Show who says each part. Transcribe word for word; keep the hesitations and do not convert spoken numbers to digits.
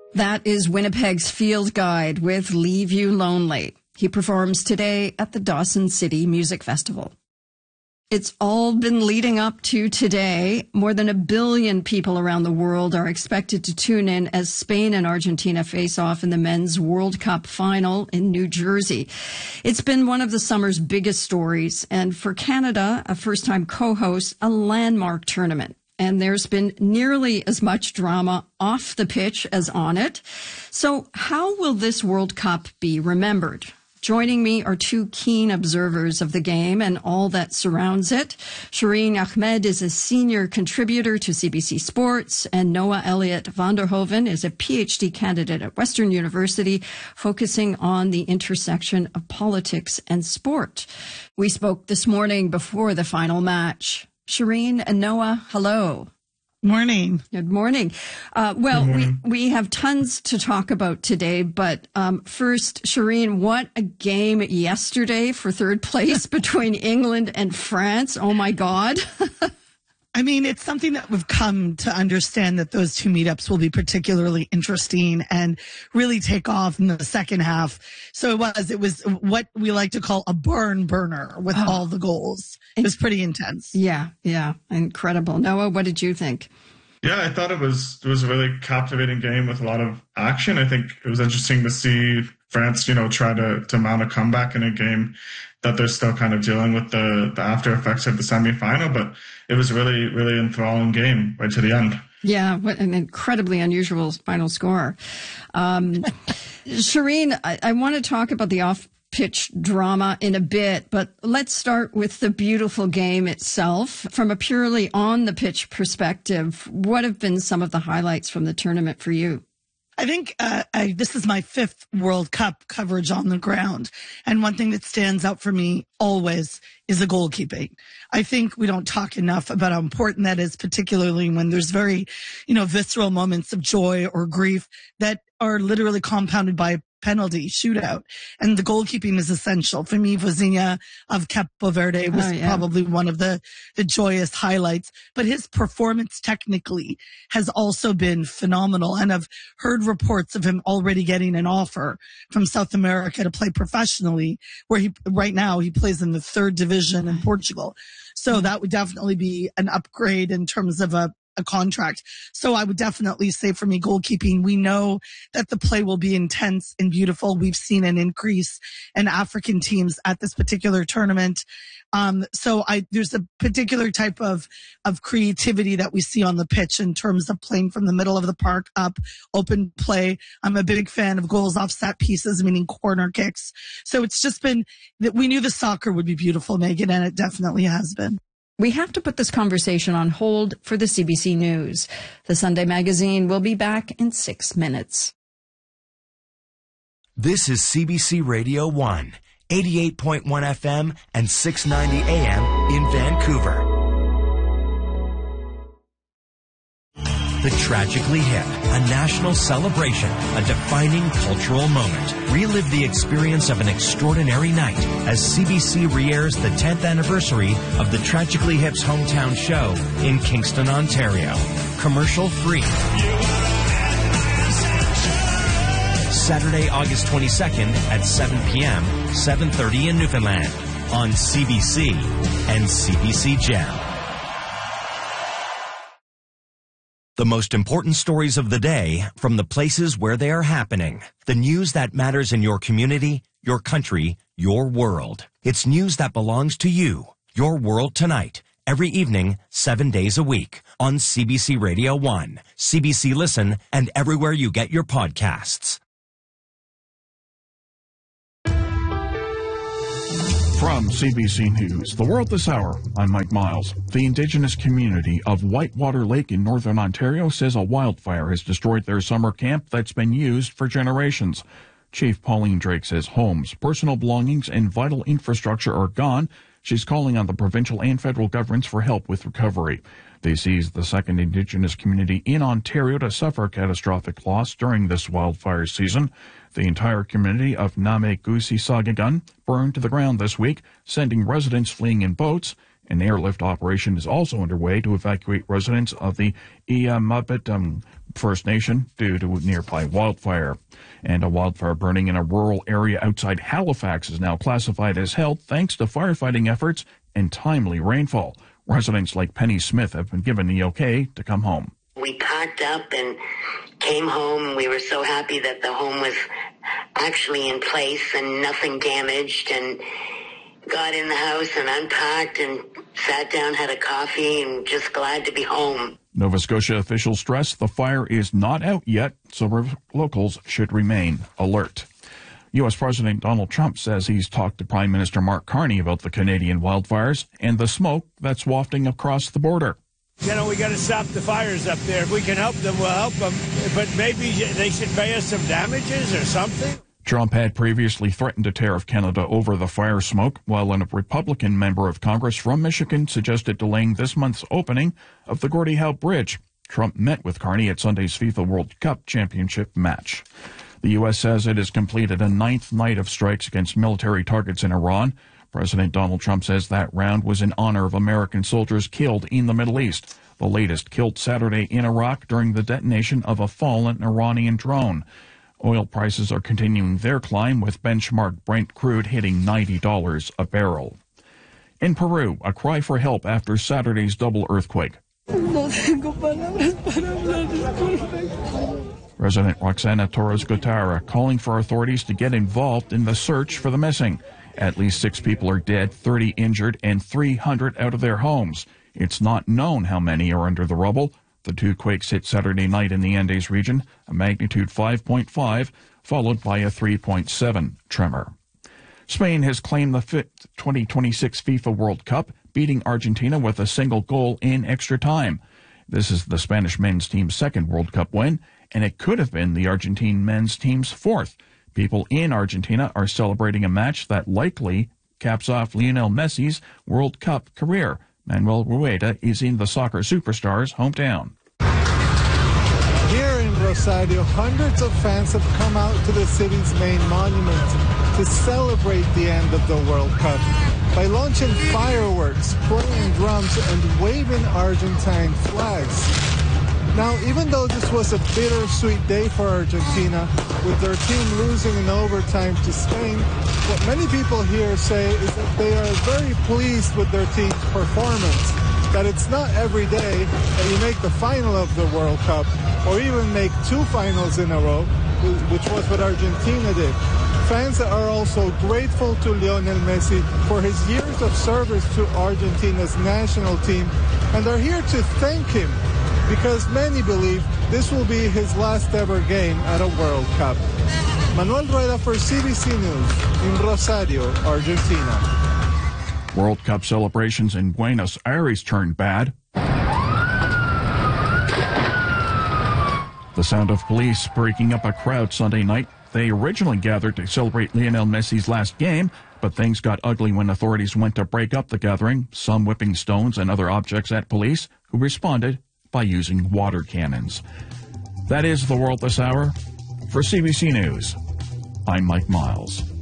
Speaker 1: That is Winnipeg's Field Guide with Leave You Lonely. He performs today at the Dawson City Music Festival. It's all been leading up to today. More than a billion people around the world are expected to tune in as Spain and Argentina face off in the Men's World Cup final in New Jersey. It's been one of the summer's biggest stories, and for Canada, a first-time co-host, a landmark tournament. And there's been nearly as much drama off the pitch as on it. So how will this World Cup be remembered? Joining me are two keen observers of the game and all that surrounds it. Shireen Ahmed is a senior contributor to C B C Sports, and Noah Elliott Vanderhoven is a P H D candidate at Western University, focusing on the intersection of politics and sport. We spoke this morning before the final match. Shireen and Noah, hello.
Speaker 2: Morning.
Speaker 1: Good morning. Uh, well, morning. we we have tons to talk about today, but um, first, Shireen, what a game yesterday for third place between England and France. Oh, my God.
Speaker 2: I mean, it's something that we've come to understand that those two meetups will be particularly interesting and really take off in the second half. So it was, it was what we like to call a barn burner with oh. all the goals. It was pretty intense.
Speaker 1: Yeah, yeah, incredible. Noah, what did you think?
Speaker 3: Yeah, I thought it was it was a really captivating game with a lot of action. I think it was interesting to see France, you know, try to, to mount a comeback in a game that they're still kind of dealing with the, the after effects of the semifinal, but it was a really, really enthralling game right to the end.
Speaker 1: Yeah, what an incredibly unusual final score. Um, Shireen, I, I want to talk about the off-pitch drama in a bit, but let's start with the beautiful game itself. From a purely on-the-pitch perspective, what have been some of the highlights from the tournament for you?
Speaker 2: I think uh, I, this is my fifth World Cup coverage on the ground. And one thing that stands out for me always is the goalkeeping. I think we don't talk enough about how important that is, particularly when there's very, you know, visceral moments of joy or grief that are literally compounded by penalty shootout. And the goalkeeping is essential. For me, Vozinha of Capo Verde was oh, yeah. probably one of the, the joyous highlights. But his performance technically has also been phenomenal. And I've heard reports of him already getting an offer from South America to play professionally, where he right now he plays in the third division in Portugal. So that would definitely be an upgrade in terms of a a contract. So I would definitely say for me, goalkeeping, we know that the play will be intense and beautiful. We've seen an increase in African teams at this particular tournament. Um, so I, there's a particular type of, of creativity that we see on the pitch in terms of playing from the middle of the park up, open play. I'm a big fan of goals off set pieces, meaning corner kicks. So it's just been that we knew the soccer would be beautiful, Megan, and it definitely has been.
Speaker 1: We have to put this conversation on hold for the C B C News. The Sunday Magazine will be back in six minutes.
Speaker 4: This is C B C Radio one, eighty-eight point one F M and six ninety A M in Vancouver. The Tragically Hip, a national celebration, a defining cultural moment. Relive the experience of an extraordinary night as C B C re-airs the tenth anniversary of the Tragically Hip's hometown show in Kingston, Ontario. Commercial free. Saturday, August twenty-second at seven p.m., seven thirty in Newfoundland on C B C and C B C Gem. The most important stories of the day from the places where they are happening. The news that matters in your community, your country, your world. It's news that belongs to you. Your World Tonight. Every evening, seven days a week on C B C Radio one, C B C Listen, and everywhere you get your podcasts.
Speaker 5: From C B C News, The World This Hour, I'm Mike Miles. The Indigenous community of Whitewater Lake in northern Ontario says a wildfire has destroyed their summer camp that's been used for generations. Chief Pauline Drake says homes, personal belongings, and vital infrastructure are gone. She's calling on the provincial and federal governments for help with recovery. This is the second Indigenous community in Ontario to suffer catastrophic loss during this wildfire season. The entire community of Name Gusi Sagagun burned to the ground this week, sending residents fleeing in boats An airlift operation is also underway to evacuate residents of the Iamabit First Nation due to a nearby wildfire. And a wildfire burning in a rural area outside Halifax is now classified as health thanks to firefighting efforts and timely rainfall. Residents like Penny Smith have been given the okay to come home.
Speaker 6: We packed up and came home. We were so happy that the home was actually in place and nothing damaged, and got in the house and unpacked and sat down, had a coffee, and just glad to be home.
Speaker 5: Nova Scotia officials stress the fire is not out yet, so locals should remain alert. U S President Donald Trump says he's talked to Prime Minister Mark Carney about the Canadian wildfires and the smoke that's wafting across the border.
Speaker 7: You know, we got to stop the fires up there. If we can help them, we'll help them. But maybe they should pay us some damages or something.
Speaker 5: Trump had previously threatened to tariff Canada over the fire smoke, while a Republican member of Congress from Michigan suggested delaying this month's opening of the Gordie Howe Bridge. Trump met with Carney at Sunday's FIFA World Cup championship match. The U S says it has completed a ninth night of strikes against military targets in Iran. President Donald Trump says that round was in honor of American soldiers killed in the Middle East. The latest killed Saturday in Iraq during the detonation of a fallen Iranian drone. Oil prices are continuing their climb, with benchmark Brent crude hitting ninety dollars a barrel. In Peru, a cry for help after Saturday's double earthquake. Resident Roxana Torres Gutara calling for authorities to get involved in the search for the missing. At least six people are dead, thirty injured, and three hundred out of their homes. It's not known how many are under the rubble. The two quakes hit Saturday night in the Andes region, a magnitude five point five, followed by a three point seven tremor. Spain has claimed the twenty twenty-six FIFA World Cup, beating Argentina with a single goal in extra time. This is the Spanish men's team's second World Cup win, and it could have been the Argentine men's team's fourth. People in Argentina are celebrating a match that likely caps off Lionel Messi's World Cup career. Manuel Rueda is in the soccer superstar's hometown.
Speaker 8: Here in Rosario, hundreds of fans have come out to the city's main monument to celebrate the end of the World Cup by launching fireworks, playing drums, and waving Argentine flags. Now, even though this was a bittersweet day for Argentina, with their team losing in overtime to Spain, what many people here say is that they are very pleased with their team's performance, that it's not every day that you make the final of the World Cup, or even make two finals in a row, which was what Argentina did. Fans are also grateful to Lionel Messi for his years of service to Argentina's national team, and are here to thank him, because many believe this will be his last ever game at a World Cup. Manuel Rueda for C B C News in Rosario, Argentina.
Speaker 5: World Cup celebrations in Buenos Aires turned bad. The sound of police breaking up a crowd Sunday night. They originally gathered to celebrate Lionel Messi's last game, but things got ugly when authorities went to break up the gathering, some whipping stones and other objects at police, who responded by using water cannons. That is the world this hour. For C B C News, I'm Mike Miles.